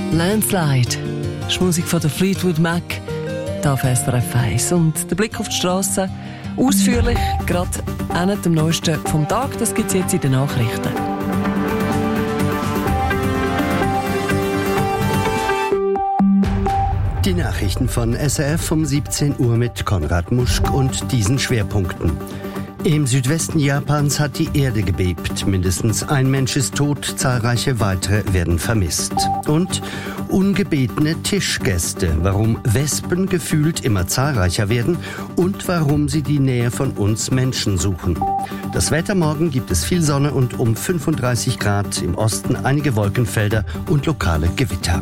Landslide. Das ist Musik von der Fleetwood Mac. Da auf SRF 1. Und der Blick auf die Strasse. Ausführlich, gerade an dem Neuesten vom Tag. Das gibt es jetzt in den Nachrichten. Die Nachrichten von SRF um 17 Uhr mit Konrad Muschk und diesen Schwerpunkten. Im Südwesten Japans hat die Erde gebebt. Mindestens ein Mensch ist tot, zahlreiche weitere werden vermisst. Und ungebetene Tischgäste, warum Wespen gefühlt immer zahlreicher werden und warum sie die Nähe von uns Menschen suchen. Das Wetter: morgen gibt es viel Sonne und um 35 Grad, im Osten einige Wolkenfelder und lokale Gewitter.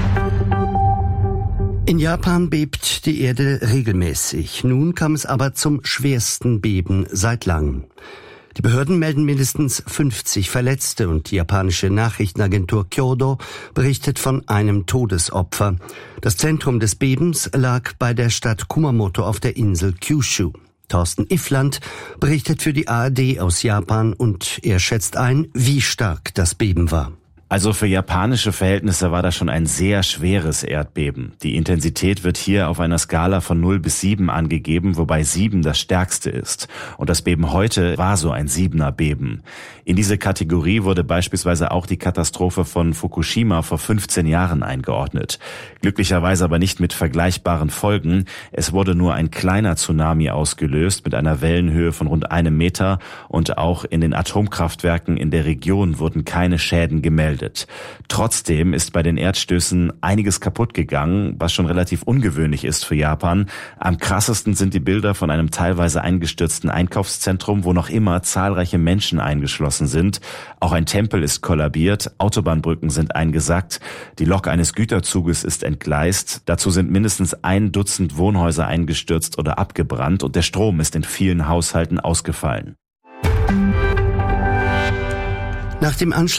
In Japan bebt die Erde regelmäßig. Nun kam es aber zum schwersten Beben seit langem. Die Behörden melden mindestens 50 Verletzte und die japanische Nachrichtenagentur Kyodo berichtet von einem Todesopfer. Das Zentrum des Bebens lag bei der Stadt Kumamoto auf der Insel Kyushu. Thorsten Iffland berichtet für die ARD aus Japan und er schätzt ein, wie stark das Beben war. Also für japanische Verhältnisse war das schon ein sehr schweres Erdbeben. Die Intensität wird hier auf einer Skala von 0 bis 7 angegeben, wobei 7 das stärkste ist. Und das Beben heute war so ein 7er Beben. In diese Kategorie wurde beispielsweise auch die Katastrophe von Fukushima vor 15 Jahren eingeordnet. Glücklicherweise aber nicht mit vergleichbaren Folgen. Es wurde nur ein kleiner Tsunami ausgelöst mit einer Wellenhöhe von rund 1 Meter und auch in den Atomkraftwerken in der Region wurden keine Schäden gemeldet. Trotzdem ist bei den Erdstößen einiges kaputt gegangen, was schon relativ ungewöhnlich ist für Japan. Am krassesten sind die Bilder von einem teilweise eingestürzten Einkaufszentrum, wo noch immer zahlreiche Menschen eingeschlossen sind. Auch ein Tempel ist kollabiert, Autobahnbrücken sind eingesackt, die Lok eines Güterzuges ist entgleist. Dazu sind mindestens 1 Dutzend Wohnhäuser eingestürzt oder abgebrannt und der Strom ist in vielen Haushalten ausgefallen. Nach dem Anschlag